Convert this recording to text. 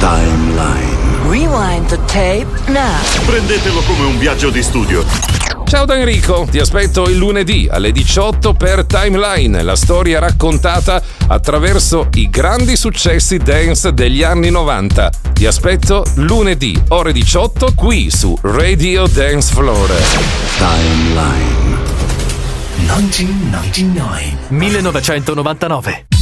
Timeline. Rewind the tape now. Prendetelo come un viaggio di studio. Ciao da Enrico, ti aspetto il lunedì alle 18 per Timeline, la storia raccontata attraverso i grandi successi dance degli anni 90. Ti aspetto lunedì, ore 18, qui su Radio Dance Floor. Timeline. 1999.